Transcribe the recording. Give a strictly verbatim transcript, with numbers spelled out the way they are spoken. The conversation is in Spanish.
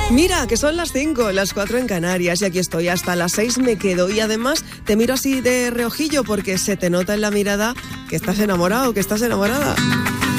Mira, que son las cinco, las cuatro en Canarias y aquí estoy, hasta las seis me quedo y además te miro así de reojillo porque se te nota en la mirada que estás enamorado, que estás enamorada.